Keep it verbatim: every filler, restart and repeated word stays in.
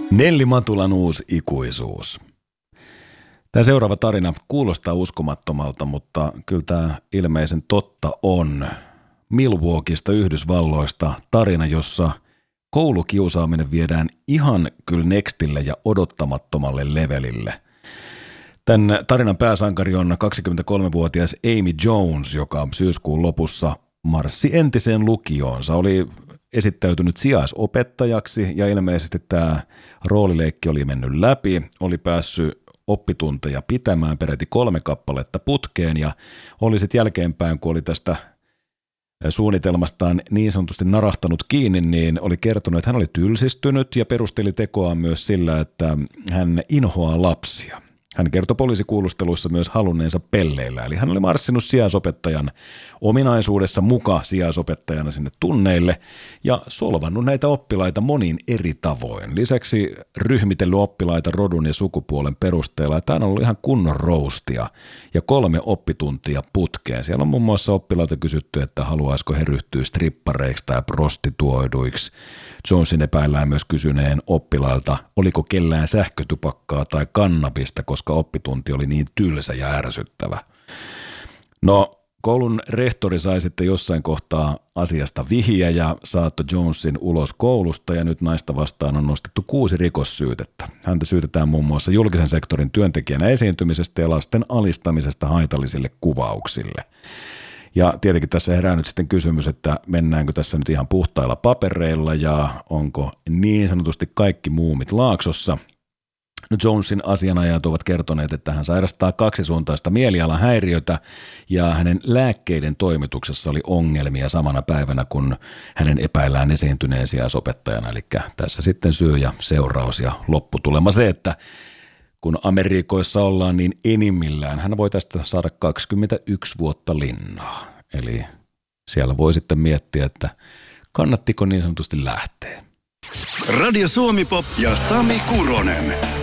Nelli Matulan uusi ikuisuus. Tämä seuraava tarina kuulostaa uskomattomalta, mutta kyllä tämä ilmeisen totta on. Milwaukeesta Yhdysvalloista tarina, jossa koulukiusaaminen viedään ihan kyllä nextille ja odottamattomalle levelille. Tämän tarinan pääsankari on kaksikymmentäkolmevuotias Amy Jones, joka syyskuun lopussa marssi entiseen lukioonsa. Oli esittäytynyt sijaisopettajaksi ja ilmeisesti tämä roolileikki oli mennyt läpi, oli päässyt oppitunteja pitämään peräti kolme kappaletta putkeen ja oli sitten jälkeenpäin, kun oli tästä suunnitelmastaan niin sanotusti narahtanut kiinni, niin oli kertonut, että hän oli tylsistynyt ja perusteli tekoaan myös sillä, että hän inhoaa lapsia. Hän kertoi poliisikuulusteluissa myös halunneensa pelleillä, eli hän oli marssinut sijaisopettajan ominaisuudessa muka sijaisopettajana sinne tunneille ja solvannut näitä oppilaita monin eri tavoin. Lisäksi ryhmitellyt oppilaita rodun ja sukupuolen perusteella, että hän on ollut ihan kunnon roustia ja kolme oppituntia putkeen. Siellä on muun muassa oppilaita kysytty, että haluaisiko he ryhtyä strippareiksi tai prostituoiduiksi. Jonesin epäillään myös kysyneen oppilailta, oliko kellään sähkötupakkaa tai kannabista, koska oppitunti oli niin tylsä ja ärsyttävä. No, koulun rehtori sai sitten jossain kohtaa asiasta vihjeä ja saattoi Jonesin ulos koulusta ja nyt naista vastaan on nostettu kuusi rikossyytettä. Häntä syytetään muun muassa julkisen sektorin työntekijänä esiintymisestä ja lasten alistamisesta haitallisille kuvauksille. Ja tietenkin tässä herää nyt sitten kysymys, että mennäänkö tässä nyt ihan puhtailla papereilla ja onko niin sanotusti kaikki muumit laaksossa. No Jonesin asianajajat ovat kertoneet, että hän sairastaa kaksisuuntaista mielialahäiriötä ja hänen lääkkeiden toimituksessa oli ongelmia samana päivänä, kun hänen epäillään esiintyneen sijaisopettajana. Eli tässä sitten syy ja seuraus ja lopputulema se, että kun Amerikoissa ollaan niin enimmillään, hän voi tästä saada kaksikymmentäyksi vuotta linnaa. Eli siellä voi sitten miettiä, että kannattiko niin sanotusti lähteä. Radio Suomi Pop ja Sami Kuronen.